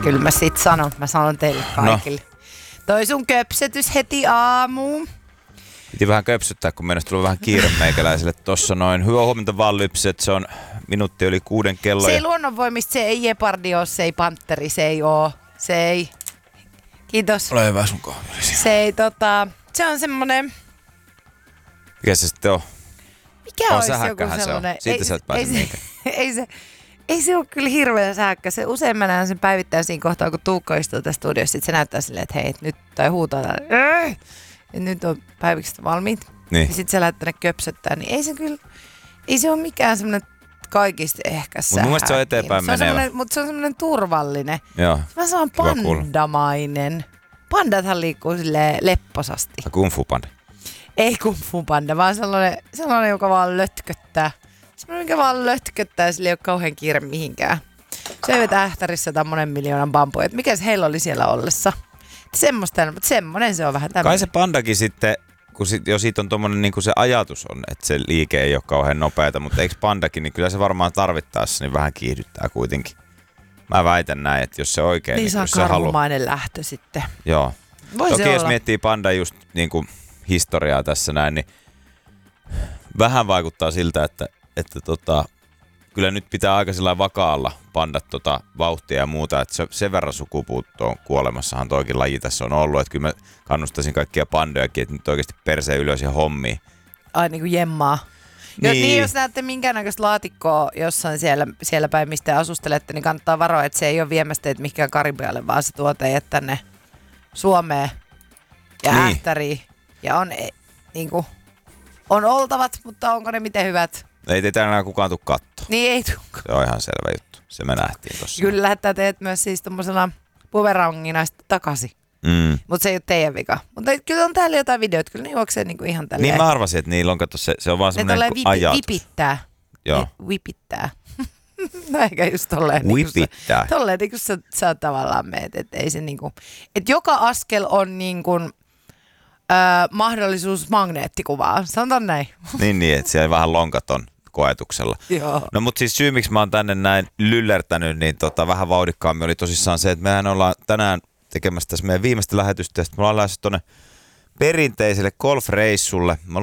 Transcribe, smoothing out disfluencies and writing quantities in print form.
Kyllä mä sanon teille kaikille. No. Toi sun köpsetys heti aamuun. Piti vähän köpsyttää, kun mennessä tuli vähän kiire meikäläiselle tossa noin. Hyvää huomenta vaan Lypset, se on minuutti yli 6 kello. Se ei luonnonvoimista, se ei jepardi ole, se ei pantteri, se ei oo. Se ei. Kiitos. Ole hyvä sun kahvilisi. Se ei se on semmonen. Mikä se sitten on? Mikä olisi joku Se sellainen? on. Siitä sä et pääse mihinkään. Ei se ole kyllä hirveän sähkö. Se usein mä näen sen päivittäin siinä kohtaa, kun Tuukka istuu tässä studiossa. Sitten se näyttää silleen, että hei, nyt tai huutaa täällä. Ja nyt on päiviksi valmiit. Niin. Ja sitten se lähtee köpsöttää. Niin ei se ole mikään semmoinen kaikista ehkä sähkö. Mun mielestä se on eteenpäin menevä. Mutta se on semmoinen turvallinen. Joo. Mä saan pandamainen. Pandathan liikkuu silleen lepposasti. Kung Fu Panda. Ei Kung Fu Panda, vaan sellainen, joka vaan lötköttää. Semmoinen, mikä vaan lötköttää, sillä ei ole kauhean kiire mihinkään. Se ei vetä ähtärissä 1 miljoonan bambuja. Että mikäs heillä oli siellä ollessa? Semmoista, mutta semmoinen se on vähän tämmöinen. Kai se pandakin sitten, kun jo siitä on tommonen niin kuin se ajatus on, että se liike ei ole kauhean nopeata, mutta eikö pandakin, niin kyllä se varmaan tarvittaessa niin vähän kiihdyttää kuitenkin. Mä väitän näin, että jos se oikein... Niin se on karhumainen lähtö sitten. Joo. Voisi Toki olla. jos miettii panda just niin kuin historiaa tässä näin, niin vähän vaikuttaa siltä, että kyllä nyt pitää aika sillä vakaalla pandat vauhtia ja muuta, että sen verran sukupuuttoon kuolemassahan toikin laji tässä on ollut, että kyllä mä kannustaisin kaikkia pandojakin, että nyt oikeasti perseen ylös ja hommiin. Ai niin kuin jemmaa. Niin, jos näette minkäännäköistä laatikkoa jossain siellä päin, mistä asustelette, niin kannattaa varoa, että se ei ole viemässä teitä mihinkään Karibialle, vaan se tuo teidät tänne Suomeen ja ähtäriin. Ja on oltavat, mutta onko ne miten hyvät? Ei teitä enää kukaan tule katsoa. Niin ei tule. Se on ihan selvä juttu. Se me nähtiin tossa. Kyllä lähettää teet myös siis tommosena bumerangina takaisin. Mutta se ei ole teidän vika. Mutta kyllä on täällä jotain videoita, kyllä ne juoksee niinku ihan tälleen. Niin mä arvasin, että niillä on, katso, se on vaan semmoinen ajatus. Vipittää. Joo. Vipittää. No eikä just tolleen. Vipittää. Tolleen niin kuin sä tavallaan meet. Että ei se niinku. Että joka askel on niinku mahdollisuus magneettikuvaa. Sanotaan näin. Niin, että siellä vähän lonkat on koetuksella. Joo. No mutta siis syy, miksi mä oon tänne näin lyllertänyt, niin vähän vauhdikkaammin oli tosissaan se, että mehän ollaan tänään tekemässä tässä meidän viimeistä lähetystä, ja sitten me ollaan lähdössä tuonne perinteiselle golfreissulle.